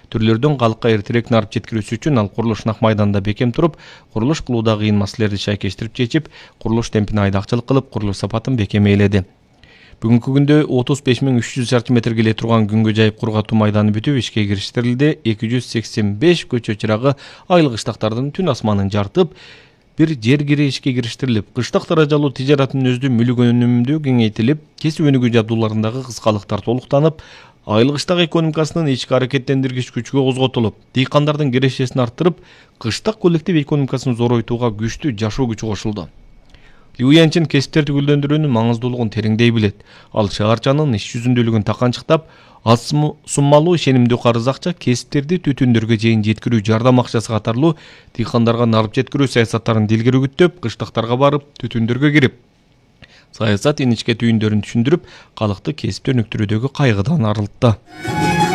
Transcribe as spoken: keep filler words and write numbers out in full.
Түрлөрдөн калкка эртерээк нарып жеткирүүсү үчүн ал курулуш нак майданда бекем туруп, курулуш кылууда кыйын маселелерди шайкештирип чечип, курулуш темпине айдакчылык кылып, курулуш сапатын бекем ээледи. Бүгүнкү күндө отуз беш миң үч жүз шарчы метр келе турган күнгө жайып кургатуу майданы бүтүп ишке кириштирилди. эки жүз сексен беш көчө чырагы айлык кыштактардын түн асманын жартып, бир жер кире ишке кириштирилип, кыштак даражалуу тижараттын өздү мүлүк өнүмүндүү кеңейтилип, кесип өнүгүү жабдууларындагы кыскалыктар толуктанып, айыл кыштак экономикасынын ички аракеттендиргич күчкө козготулуп, дыйкандардын кирешесин арттырып, кыштак коллектив экономикасын зоройтууга күчтүү жашоо күчү кошулду. Лю Янчин кесиптерди гүлдөндүрүүнүн маңыздуулугун тереңдей билет. Ал шаарчанын иш жүзүндүүлүгүн таканчыктап, аз суммалуу ишенимдүү карыз акча кесиптерди түтүндөргө чейин жеткирүү жардам акчасы катарлуу дыйкандарга нарып жеткирүү саясаттарын дилгери үгүттөп, кыштактарга барып, түтүндөргө кирип, саясат иничке түйүндөрүн түшүндүрүп, калкты кесипти өнүктүрүүдөгү кайгыдан арылтты.